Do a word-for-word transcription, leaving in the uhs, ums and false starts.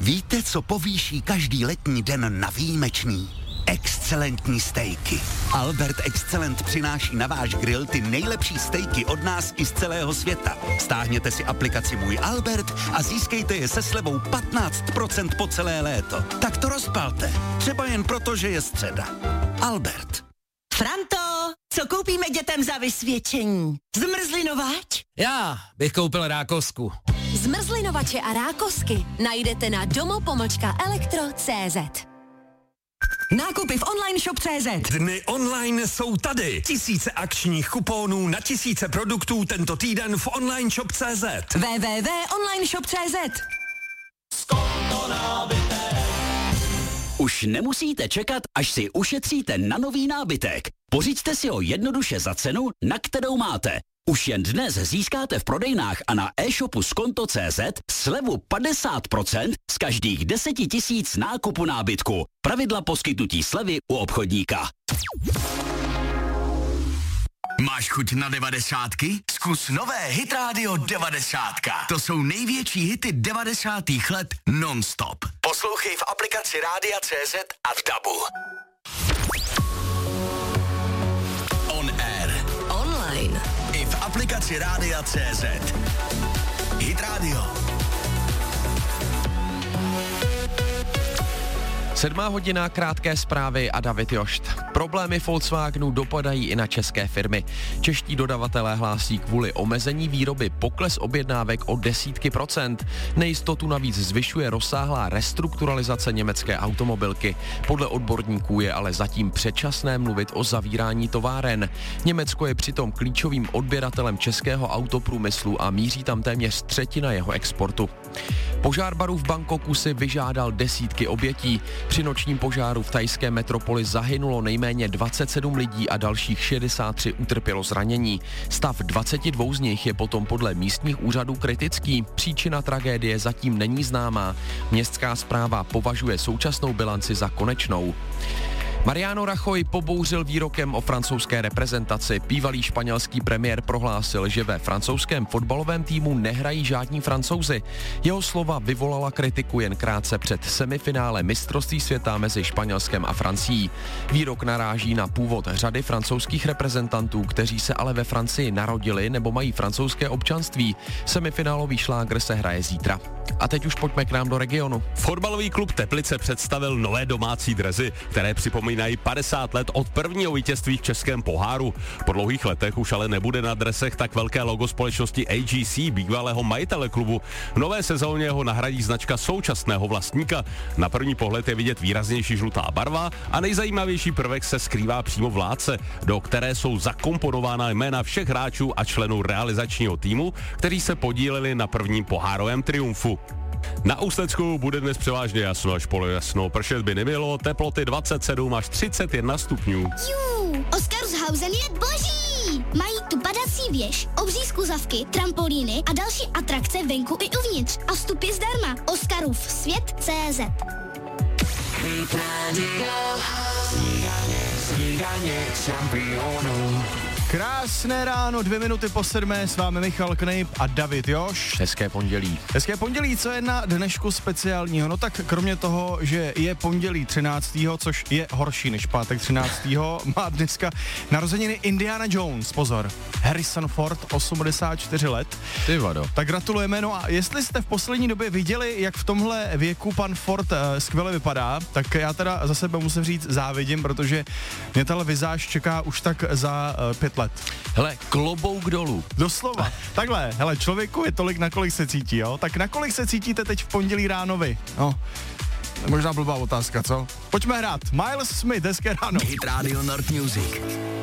Víte, co povýší každý letní den na výjimečný? Excelentní stejky. Albert Excellent přináší na váš grill ty nejlepší stejky od nás i z celého světa. Stáhněte si aplikaci Můj Albert a získejte je se slevou patnáct procent po celé léto. Tak to rozpalte. Třeba jen proto, že je středa. Albert. Franto, co koupíme dětem za vysvědčení? Zmrzlinovač? Já bych koupil rákosku. Zmrzlinovače a rákosky najdete na domo pomlčka elektro tečka cé zet. Nákupy v online shop tečka cé zet. Dny online jsou tady. Tisíce akčních kuponů na tisíce produktů tento týden v online shop tečka cé zet. w w w tečka online shop tečka cé zet. Už nemusíte čekat, až si ušetříte na nový nábytek. Pořiďte si ho jednoduše za cenu, na kterou máte. Už jen dnes získáte v prodejnách a na e-shopu skonto tečka cé zet slevu padesát procent z každých deseti tisíc nákupu nábytku. Pravidla poskytnutí slevy u obchodníka. Máš chuť na devadesátky? Zkus nové Hit Radio devadesátka. To jsou největší hity devadesátých let non-stop. Poslouchej v aplikaci Rádia tečka cé zet a v dabu. On air. Online. I v aplikaci Rádia tečka cé zet. Hit Radio. Sedmá hodina, krátké zprávy a David Jošt. Problémy Volkswagenu dopadají i na české firmy. Čeští dodavatelé hlásí kvůli omezení výroby pokles objednávek o desítky procent. Nejistotu navíc zvyšuje rozsáhlá restrukturalizace německé automobilky. Podle odborníků je ale zatím předčasné mluvit o zavírání továren. Německo je přitom klíčovým odběratelem českého autoprůmyslu a míří tam téměř třetina jeho exportu. Požár baru v Bangkoku si vyžádal desítky obětí. Při nočním požáru v thajské metropoli zahynulo nejméně dvacet sedm lidí a dalších šedesát tři utrpělo zranění. Stav dvacet dva z nich je potom podle místních úřadů kritický. Příčina tragédie zatím není známá. Městská správa považuje současnou bilanci za konečnou. Mariano Rajoy pobouřil výrokem o francouzské reprezentaci. Bývalý španělský premiér prohlásil, že ve francouzském fotbalovém týmu nehrají žádní Francouzi. Jeho slova vyvolala kritiku jen krátce před semifinále mistrovství světa mezi Španělskem a Francií. Výrok naráží na původ řady francouzských reprezentantů, kteří se ale ve Francii narodili nebo mají francouzské občanství. Semifinálový šlágr se hraje zítra. A teď už pojďme k nám do regionu. Fotbalový klub Teplice představil nové domácí dresy, které připomínají padesát let od prvního vítězství v českém poháru. Po dlouhých letech už ale nebude na dresech tak velké logo společnosti A G C, bývalého majitele klubu. V nové sezóně ho nahradí značka současného vlastníka. Na první pohled je vidět výraznější žlutá barva a nejzajímavější prvek se skrývá přímo v látce, do které jsou zakomponována jména všech hráčů a členů realizačního týmu, kteří se podíleli na prvním pohárovém triumfu. Na Ústecku bude dnes převážně jasno až polojasno, pršet by nemělo, teploty dvacet sedm až třicet jedna stupňů. Jú, Oscarshausen je boží! Mají tu padací věž, obří skluzavky, trampolíny a další atrakce venku i uvnitř. A vstup je zdarma. Oscarův svět tečka cé zet. Krásné ráno, dvě minuty po sedmé, s vámi Michal Knejp a David Još. Hezké pondělí. Hezké pondělí, co je na dnešku speciálního? No tak kromě toho, že je pondělí třináctého, což je horší než pátek třináctého, má dneska narozeniny Indiana Jones, pozor, Harrison Ford, osmdesát čtyři let. Ty vado. Tak gratulujeme, no a jestli jste v poslední době viděli, jak v tomhle věku pan Ford uh, skvěle vypadá, tak já teda za sebe musím říct závidím, protože mě tahle vizáž čeká už tak za uh, pět let. Hele, klobouk dolů. Doslova. Takhle, hele, člověku je tolik, na kolik se cítí, jo? Tak na kolik se cítíte teď v pondělí ráno vy? No, možná blbá otázka, co? Pojďme hrát. Miles Smith, hezké ráno. Hit Radio North Music.